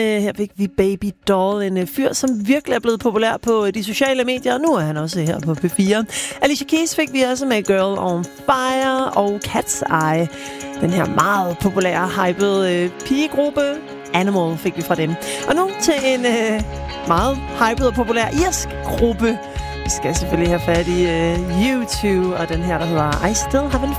Her fik vi Baby Doll, en fyr, som virkelig er blevet populær på de sociale medier, og nu er han også her på P4. Alicia Keys fik vi også med Girl on Fire og Cat's Eye. Den her meget populære, hypede pigegruppe Animal fik vi fra dem. Og nu til en meget hyped og populær irsk gruppe. Vi skal selvfølgelig have fat i U2 og den her, der hedder I Still Haven't